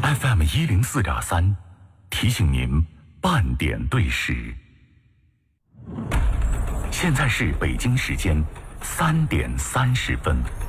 FM104.3，提醒您半点对时。现在是北京时间3点30分。